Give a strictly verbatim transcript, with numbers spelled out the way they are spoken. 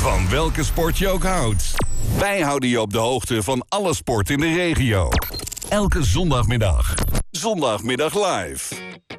Van welke sport je ook houdt. Wij houden je op de hoogte van alle sport in de regio. Elke zondagmiddag. Zondagmiddag live.